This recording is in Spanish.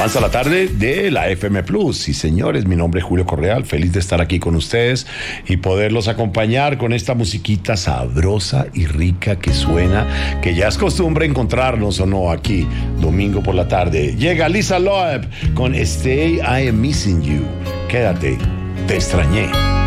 Avanza la tarde de la FM Plus. Y señores, mi nombre es Julio Correal, feliz de estar aquí con ustedes y poderlos acompañar con esta musiquita sabrosa y rica que suena, que ya es costumbre encontrarnos o no aquí, domingo por la tarde. Llega Lisa Loeb con Stay, I Am Missing You. Quédate, te extrañé.